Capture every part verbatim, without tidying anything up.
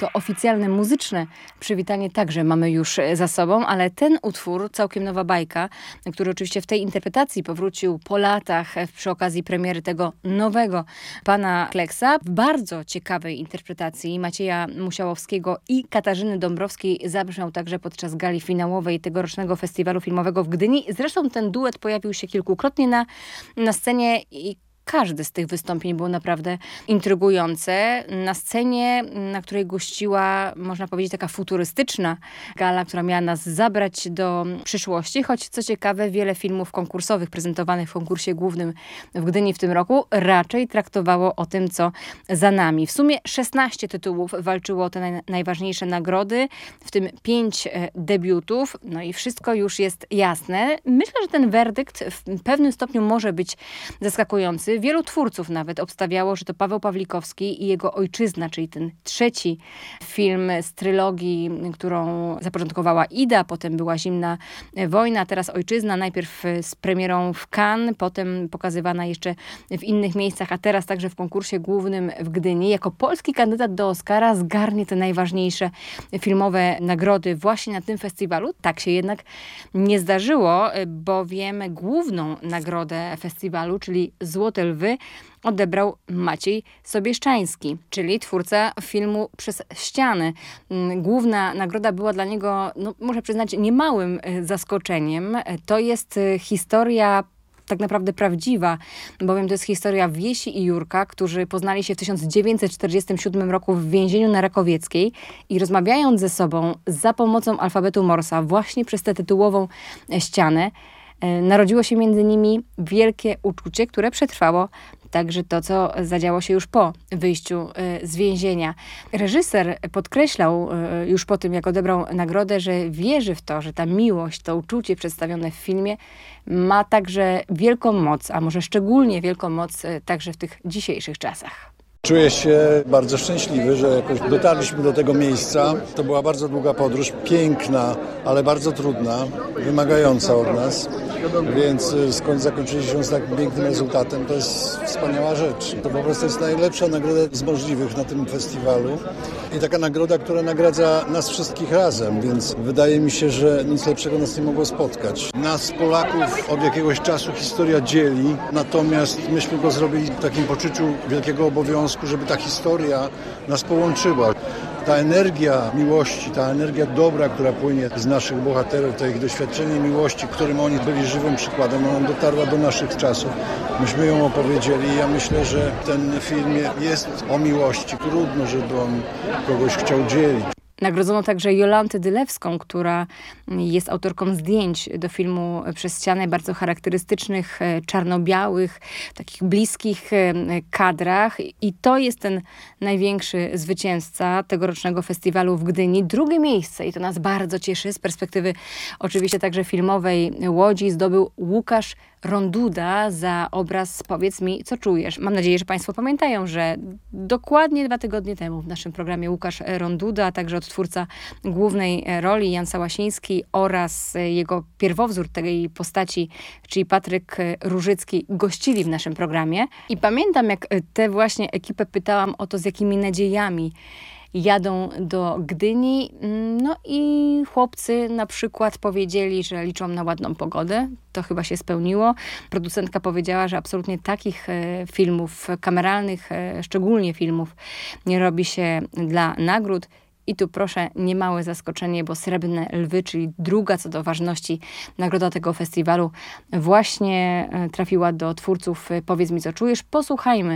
To oficjalne muzyczne przywitanie także mamy już za sobą, ale ten utwór, całkiem nowa bajka, który oczywiście w tej interpretacji powrócił po latach przy okazji premiery tego nowego pana Kleksa, w bardzo ciekawej interpretacji Macieja Musiałowskiego i Katarzyny Dąbrowskiej zabrzmiał także podczas gali finałowej tegorocznego festiwalu filmowego w Gdyni. Zresztą ten duet pojawił się kilkukrotnie na, na scenie i każde z tych wystąpień było naprawdę intrygujące. Na scenie, na której gościła, można powiedzieć, taka futurystyczna gala, która miała nas zabrać do przyszłości, choć co ciekawe, wiele filmów konkursowych prezentowanych w konkursie głównym w Gdyni w tym roku raczej traktowało o tym, co za nami. W sumie szesnaście tytułów walczyło o te naj- najważniejsze nagrody, w tym pięć e, debiutów, no i wszystko już jest jasne. Myślę, że ten werdykt w pewnym stopniu może być zaskakujący. Wielu twórców nawet obstawiało, że to Paweł Pawlikowski i jego Ojczyzna, czyli ten trzeci film z trylogii, którą zapoczątkowała Ida, potem była Zimna wojna, teraz Ojczyzna, najpierw z premierą w Cannes, potem pokazywana jeszcze w innych miejscach, a teraz także w konkursie głównym w Gdyni. Jako polski kandydat do Oscara zgarnie te najważniejsze filmowe nagrody właśnie na tym festiwalu. Tak się jednak nie zdarzyło, bowiem główną nagrodę festiwalu, czyli Złote Lwy, odebrał Maciej Sobieszczański, czyli twórca filmu Przez ściany. Główna nagroda była dla niego, no, muszę przyznać, niemałym zaskoczeniem. To jest historia tak naprawdę prawdziwa, bowiem to jest historia Wiesi i Jurka, którzy poznali się w tysiąc dziewięćset czterdziestym siódmym roku w więzieniu na Rakowieckiej i rozmawiając ze sobą za pomocą alfabetu Morsa właśnie przez tę tytułową ścianę, narodziło się między nimi wielkie uczucie, które przetrwało także to, co zadziało się już po wyjściu z więzienia. Reżyser podkreślał już po tym, jak odebrał nagrodę, że wierzy w to, że ta miłość, to uczucie przedstawione w filmie ma także wielką moc, a może szczególnie wielką moc także w tych dzisiejszych czasach. Czuję się bardzo szczęśliwy, że jakoś dotarliśmy do tego miejsca. To była bardzo długa podróż, piękna, ale bardzo trudna, wymagająca od nas. Więc skąd zakończyliśmy się z takim pięknym rezultatem, to jest wspaniała rzecz. To po prostu jest najlepsza nagroda z możliwych na tym festiwalu. I taka nagroda, która nagradza nas wszystkich razem, więc wydaje mi się, że nic lepszego nas nie mogło spotkać. Nas, Polaków, od jakiegoś czasu historia dzieli, natomiast myśmy go zrobili w takim poczuciu wielkiego obowiązku, żeby ta historia nas połączyła. Ta energia miłości, ta energia dobra, która płynie z naszych bohaterów, to ich doświadczenie miłości, którym oni byli żywym przykładem, ona dotarła do naszych czasów. Myśmy ją opowiedzieli i ja myślę, że ten film jest o miłości. Trudno, żeby on kogoś chciał dzielić. Nagrodzono także Jolantę Dylewską, która jest autorką zdjęć do filmu Przez ścianę, bardzo charakterystycznych, czarno-białych, takich bliskich kadrach. I to jest ten największy zwycięzca tegorocznego festiwalu w Gdyni. Drugie miejsce, i to nas bardzo cieszy, z perspektywy oczywiście także filmowej Łodzi, zdobył Łukasz Ronduda za obraz Powiedz mi, co czujesz. Mam nadzieję, że Państwo pamiętają, że dokładnie dwa tygodnie temu w naszym programie Łukasz Ronduda, a także odtwórca głównej roli Jan Sałasiński oraz jego pierwowzór tej postaci, czyli Patryk Różycki, gościli w naszym programie. I pamiętam, jak tę właśnie ekipę pytałam o to, z jakimi nadziejami jadą do Gdyni. No i chłopcy na przykład powiedzieli, że liczą na ładną pogodę. To chyba się spełniło. Producentka powiedziała, że absolutnie takich filmów kameralnych, szczególnie filmów, nie robi się dla nagród. I tu proszę, niemałe zaskoczenie, bo Srebrne Lwy, czyli druga co do ważności nagroda tego festiwalu, właśnie trafiła do twórców Powiedz mi, co czujesz. Posłuchajmy,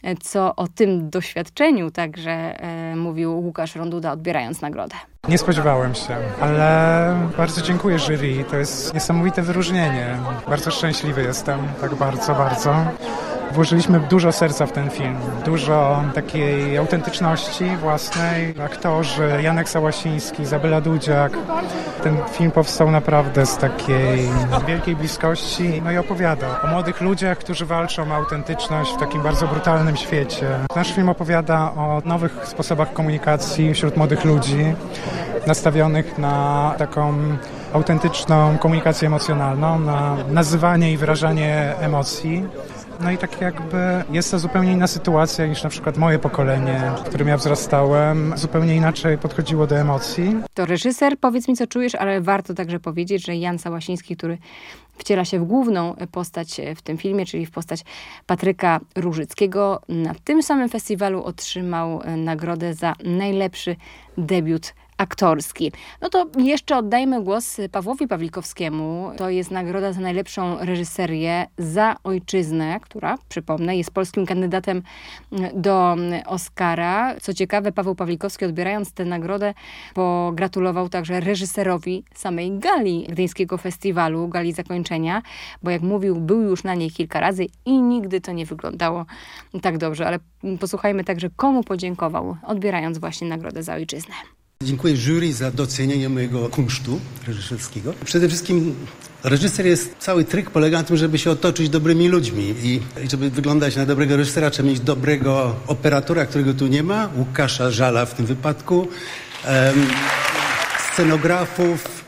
co o tym doświadczeniu także e, mówił Łukasz Ronduda, odbierając nagrodę. Nie spodziewałem się, ale bardzo dziękuję jury. To jest niesamowite wyróżnienie. Bardzo szczęśliwy jestem, tak bardzo, bardzo. Włożyliśmy dużo serca w ten film, dużo takiej autentyczności własnej. Aktorzy, Janek Sałasiński, Izabela Dudziak. Ten film powstał naprawdę z takiej wielkiej bliskości, no i opowiada o młodych ludziach, którzy walczą o autentyczność w takim bardzo brutalnym świecie. Nasz film opowiada o nowych sposobach komunikacji wśród młodych ludzi, nastawionych na taką autentyczną komunikację emocjonalną, na nazywanie i wyrażanie emocji. No i tak jakby jest to zupełnie inna sytuacja niż na przykład moje pokolenie, w którym ja wzrastałem, zupełnie inaczej podchodziło do emocji. To reżyser, powiedz mi co czujesz, ale warto także powiedzieć, że Jan Sałasiński, który wciela się w główną postać w tym filmie, czyli w postać Patryka Różyckiego, na tym samym festiwalu otrzymał nagrodę za najlepszy debiut aktorski. No to jeszcze oddajmy głos Pawłowi Pawlikowskiemu. To jest nagroda za najlepszą reżyserię za ojczyznę, która, przypomnę, jest polskim kandydatem do Oscara. Co ciekawe, Paweł Pawlikowski, odbierając tę nagrodę, pogratulował także reżyserowi samej gali Gdyńskiego Festiwalu, gali zakończenia, bo jak mówił, był już na niej kilka razy i nigdy to nie wyglądało tak dobrze. Ale posłuchajmy także, komu podziękował, odbierając właśnie nagrodę za ojczyznę. Dziękuję jury za docenienie mojego kunsztu reżyserskiego. Przede wszystkim reżyser jest, cały tryk polega na tym, żeby się otoczyć dobrymi ludźmi i żeby wyglądać na dobrego reżysera, trzeba mieć dobrego operatora, którego tu nie ma, Łukasza Żala w tym wypadku, um, scenografów,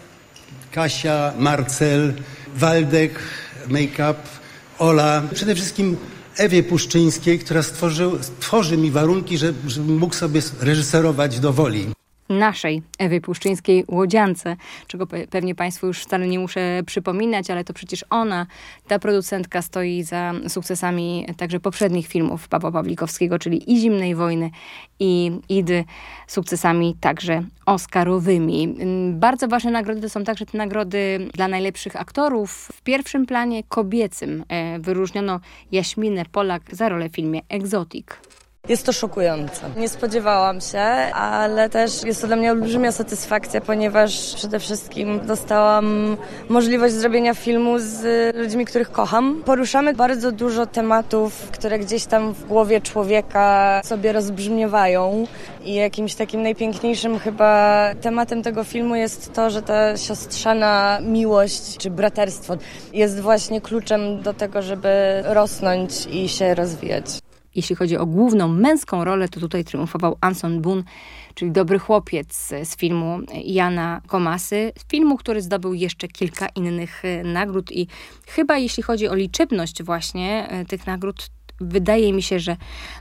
Kasia, Marcel, Waldek, make-up, Ola, przede wszystkim Ewie Puszczyńskiej, która stworzył, stworzy mi warunki, żeby, żebym mógł sobie reżyserować do woli. Naszej Ewy Puszczyńskiej Łodziance, czego pe- pewnie Państwu już wcale nie muszę przypominać, ale to przecież ona, ta producentka, stoi za sukcesami także poprzednich filmów Pawła Pawlikowskiego, czyli i Zimnej Wojny, i Idy, sukcesami także oscarowymi. Bardzo ważne nagrody to są także te nagrody dla najlepszych aktorów. W pierwszym planie kobiecym wyróżniono Jaśminę Polak za rolę w filmie Exotic. Jest to szokujące. Nie spodziewałam się, ale też jest to dla mnie olbrzymia satysfakcja, ponieważ przede wszystkim dostałam możliwość zrobienia filmu z ludźmi, których kocham. Poruszamy bardzo dużo tematów, które gdzieś tam w głowie człowieka sobie rozbrzmiewają i jakimś takim najpiękniejszym chyba tematem tego filmu jest to, że ta siostrzana miłość czy braterstwo jest właśnie kluczem do tego, żeby rosnąć i się rozwijać. Jeśli chodzi o główną męską rolę, to tutaj triumfował Anson Boon, czyli dobry chłopiec z filmu Jana Komasy. Filmu, który zdobył jeszcze kilka innych nagród i chyba jeśli chodzi o liczebność właśnie tych nagród, wydaje mi się, że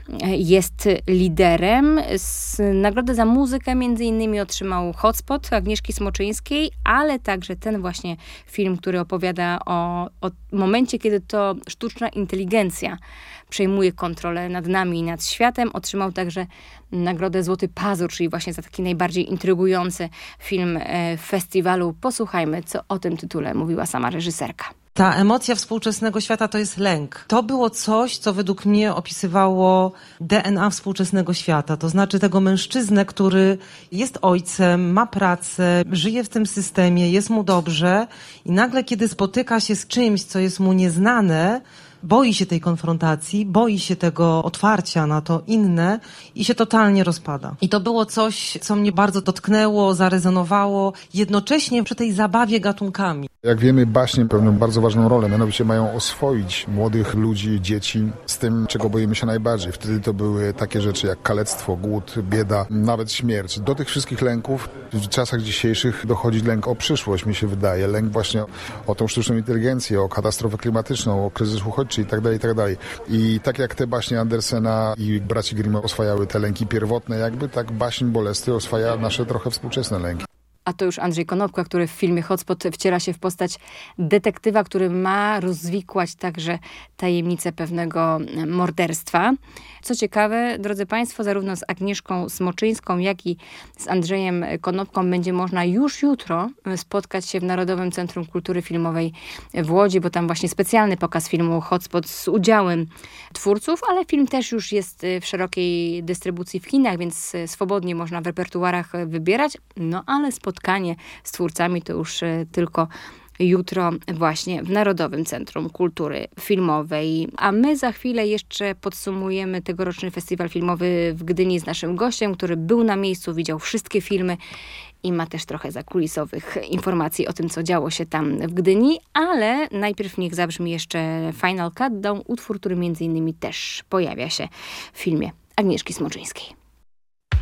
jest liderem. Z nagrodę za muzykę między innymi otrzymał Hotspot Agnieszki Smoczyńskiej, ale także ten właśnie film, który opowiada o, o momencie, kiedy to sztuczna inteligencja przejmuje kontrolę nad nami i nad światem. Otrzymał także nagrodę Złoty Pazur, czyli właśnie za taki najbardziej intrygujący film festiwalu. Posłuchajmy, co o tym tytule mówiła sama reżyserka. Ta emocja współczesnego świata to jest lęk. To było coś, co według mnie opisywało D N A współczesnego świata. To znaczy tego mężczyznę, który jest ojcem, ma pracę, żyje w tym systemie, jest mu dobrze i nagle, kiedy spotyka się z czymś, co jest mu nieznane, boi się tej konfrontacji, boi się tego otwarcia na to inne i się totalnie rozpada. I to było coś, co mnie bardzo dotknęło, zarezonowało, jednocześnie przy tej zabawie gatunkami. Jak wiemy, baśnie pełnią bardzo ważną rolę, mianowicie mają oswoić młodych ludzi, dzieci z tym, czego boimy się najbardziej. Wtedy to były takie rzeczy jak kalectwo, głód, bieda, nawet śmierć. Do tych wszystkich lęków w czasach dzisiejszych dochodzi lęk o przyszłość, mi się wydaje. Lęk właśnie o tą sztuczną inteligencję, o katastrofę klimatyczną, o kryzys uchodźczy i tak dalej, i tak dalej. I tak jak te baśnie Andersena i braci Grimm oswajały te lęki pierwotne jakby, tak baśń Bolesty oswaja nasze trochę współczesne lęki. A to już Andrzej Konopka, który w filmie Hotspot wciela się w postać detektywa, który ma rozwikłać także tajemnicę pewnego morderstwa. Co ciekawe, drodzy Państwo, zarówno z Agnieszką Smoczyńską, jak i z Andrzejem Konopką będzie można już jutro spotkać się w Narodowym Centrum Kultury Filmowej w Łodzi, bo tam właśnie specjalny pokaz filmu Hotspot z udziałem twórców, ale film też już jest w szerokiej dystrybucji w kinach, więc swobodnie można w repertuarach wybierać. No ale spotkanie z twórcami to już tylko jutro właśnie w Narodowym Centrum Kultury Filmowej. A my za chwilę jeszcze podsumujemy tegoroczny festiwal filmowy w Gdyni z naszym gościem, który był na miejscu, widział wszystkie filmy i ma też trochę zakulisowych informacji o tym, co działo się tam w Gdyni, ale najpierw niech zabrzmi jeszcze Final Countdown, utwór, który między innymi też pojawia się w filmie Agnieszki Smoczyńskiej.